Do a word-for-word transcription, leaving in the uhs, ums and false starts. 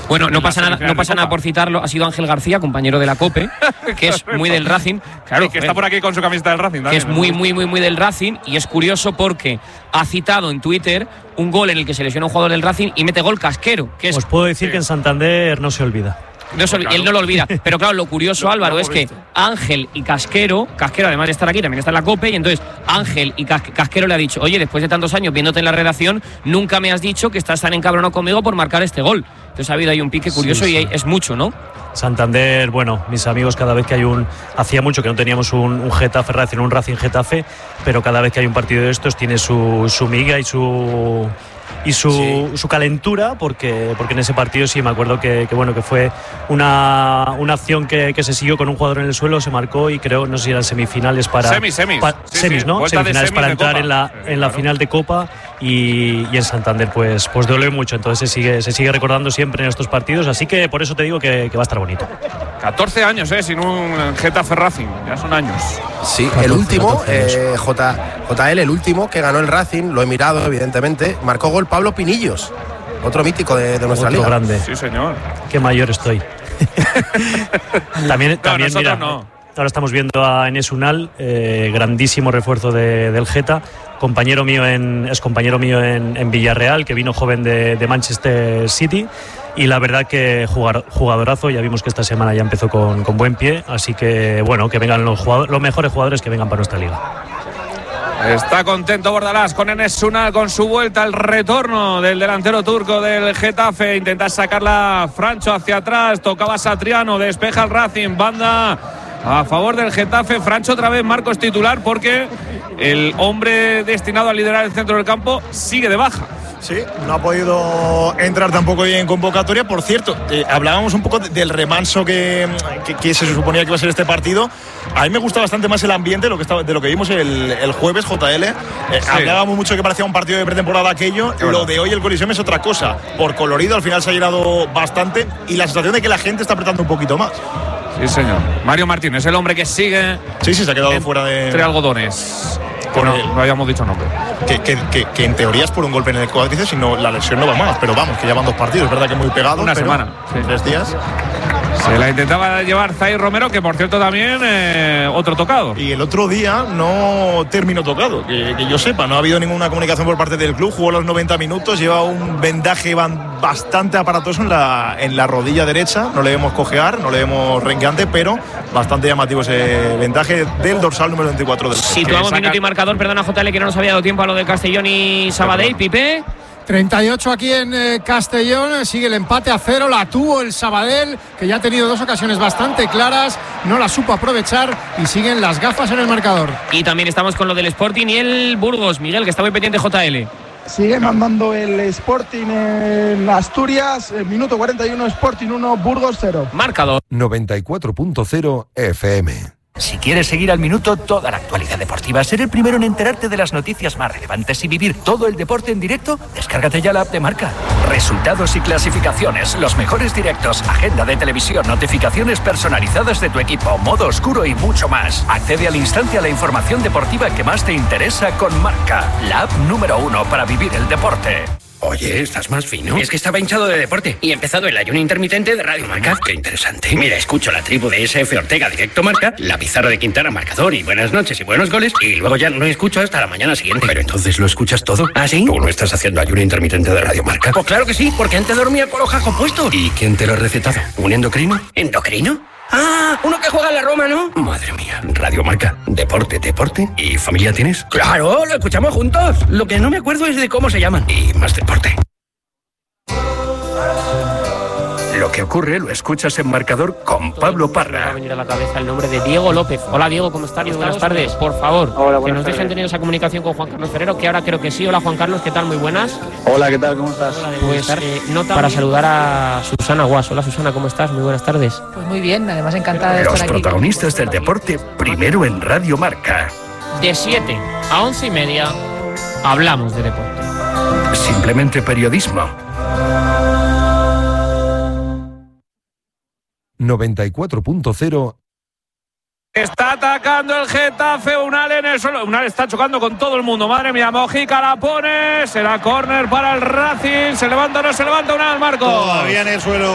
Bueno, no pasa nada, no pasa nada por citarlo. Ha sido Ángel García, compañero de la COPE, que es muy del Racing. Claro, y que está por aquí con su camiseta del Racing. Que es muy, muy, muy, muy del Racing. Y es curioso porque ha citado en Twitter un gol en el que se lesiona un jugador del Racing y mete gol Casquero. Que es, Os puedo decir sí. que en Santander no se olvida. No se, claro. Él no lo olvida. Pero claro, lo curioso, Álvaro, es que Ángel y Casquero, Casquero además de estar aquí, también está en la COPE, y entonces Ángel y Casquero le ha dicho: oye, después de tantos años viéndote en la redacción, nunca me has dicho que estás tan encabronado conmigo por marcar este gol. Entonces ha habido ahí un pique curioso sí, sí. y es mucho, ¿no? Santander, bueno, mis amigos, cada vez que hay un... Hacía mucho que no teníamos un, un Getafe Racing, un Racing Getafe, pero cada vez que hay un partido de estos tiene su, su miga y su... y su, sí. su calentura, porque, porque en ese partido sí me acuerdo que, que bueno que fue una, una acción que, que se siguió con un jugador en el suelo, se marcó y creo, no sé si eran semifinales para... Semis, semis. Pa, sí, semis, sí. ¿no? Vuelta semifinales semis para entrar en la, en la claro. final de Copa y, y en Santander pues, pues duele mucho, entonces se sigue, se sigue recordando siempre en estos partidos, así que por eso te digo que, que va a estar bonito. catorce años, ¿eh? Sin un Getafe Racing, ya son años. Sí, catorce, el último, eh, J, JL, el último que ganó el Racing, lo he mirado evidentemente, marcó gol Pablo Pinillos, otro mítico de, de nuestra otro liga. Grande. Sí, señor. Qué mayor estoy. también, no, también mira, no. ahora estamos viendo a Enes Unal, eh, grandísimo refuerzo de, del Geta, compañero mío en, es compañero mío en, en Villarreal, que vino joven de, de Manchester City. Y la verdad que jugar, jugadorazo, ya vimos que esta semana ya empezó con, con buen pie, así que bueno, que vengan los, jugadores, los mejores jugadores que vengan para nuestra liga. Está contento Bordalás con Enes Unal, con su vuelta, el retorno del delantero turco del Getafe. Intenta sacarla Francho hacia atrás, tocaba Satriano, despeja el Racing, banda a favor del Getafe. Francho otra vez, Marcos titular, porque el hombre destinado a liderar el centro del campo sigue de baja. Sí, no ha podido entrar tampoco en convocatoria. Por cierto, eh, hablábamos un poco de, del remanso que, que, que se suponía que iba a ser este partido. A mí me gusta bastante más el ambiente de lo que, estaba, de lo que vimos el, el jueves, J L. Eh, sí. Hablábamos mucho que parecía un partido de pretemporada aquello. Qué lo bueno. de hoy, el Coliseum, es otra cosa. Por colorido, al final se ha llenado bastante y la sensación de que la gente está apretando un poquito más. Sí, señor. Mario Martínez, el hombre que sigue. Sí, sí, se ha quedado fuera de... Entre algodones. Con no, no habíamos dicho nombre. Que, que, que, que en teoría es por un golpe en el cuádriceps y no, la lesión no va más, pero vamos, que ya van dos partidos, es verdad que muy pegado. Una pero semana. Sí. Tres días. Se la intentaba llevar Zair Romero, que por cierto también eh, otro tocado. Y el otro día no terminó tocado, que, que yo sepa, no ha habido ninguna comunicación por parte del club, jugó los noventa minutos, lleva un vendaje bastante aparatoso en la, en la rodilla derecha, no le vemos cojear, no le vemos renqueante, pero bastante llamativo ese vendaje del dorsal número veinticuatro del club. Situamos saca... minuto y marcador, perdona J L que no nos había dado tiempo a lo de Castellón y Sabadell, Pipe. treinta y ocho aquí en eh, Castellón, sigue el empate a cero, la tuvo el Sabadell, que ya ha tenido dos ocasiones bastante claras, no la supo aprovechar y siguen las gafas en el marcador. Y también estamos con lo del Sporting y el Burgos, Miguel, que está muy pendiente J L. Sigue mandando el Sporting en Asturias, el minuto cuarenta y uno, Sporting uno, Burgos cero. Marcador. noventa y cuatro punto cero F M. Si quieres seguir al minuto toda la actualidad deportiva, ser el primero en enterarte de las noticias más relevantes y vivir todo el deporte en directo, descárgate ya la app de Marca. Resultados y clasificaciones, los mejores directos, agenda de televisión, notificaciones personalizadas de tu equipo, modo oscuro y mucho más. Accede al instante a la información deportiva que más te interesa con Marca, la app número uno para vivir el deporte. Oye, estás más fino. Es que estaba hinchado de deporte y he empezado el ayuno intermitente de Radio Marca. Qué interesante. Mira, escucho la tribu de S F Ortega Directo Marca, la pizarra de Quintana Marcador y buenas noches y buenos goles, y luego ya no escucho hasta la mañana siguiente. Pero entonces lo escuchas todo. ¿Ah, sí? ¿Tú no estás haciendo ayuno intermitente de Radio Marca? Pues claro que sí, porque antes dormía con los jajos puestos. ¿Y quién te lo ha recetado? ¿Un endocrino? ¿Endocrino? Ah, uno que juega en la Roma, ¿no? Madre mía, Radio Marca, deporte, deporte. ¿Y familia tienes? Claro, lo escuchamos juntos. Lo que no me acuerdo es de cómo se llaman. Y más deporte. Lo que ocurre lo escuchas en Marcador con Pablo Parra. Me va a venir a la cabeza el nombre de Diego López. Hola Diego, ¿cómo estás? Buenas tardes. Por favor, Hola, que nos tardes. dejen tener esa comunicación con Juan Carlos Ferrero, que ahora creo que sí. Hola Juan Carlos, ¿qué tal? Muy buenas. Hola, ¿qué tal? ¿Cómo estás? Hola, pues eh, nota para saludar a Susana Guas. Hola Susana, ¿cómo estás? Muy buenas tardes. Pues muy bien, además encantada de Los estar aquí. Los protagonistas del deporte, primero en Radio Marca. De siete a once y media hablamos de deporte. Simplemente periodismo. noventa y cuatro punto cero. Está atacando el Getafe, Unal en el suelo. Unal está chocando con todo el mundo. Madre mía, Mojica la pone. Será córner para el Racing. Se levanta o no se levanta Unal, Marcos. Todavía en el suelo.